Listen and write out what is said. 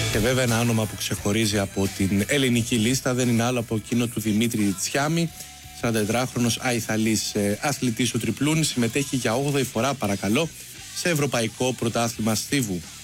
Και βέβαια ένα όνομα που ξεχωρίζει από την ελληνική λίστα δεν είναι άλλο από εκείνο του Δημήτρη Τσιάμι. 44χρονος αϊθαλής αθλητής του τριπλούν, συμμετέχει για 8η φορά παρακαλώ σε Ευρωπαϊκό Πρωτάθλημα Στίβου.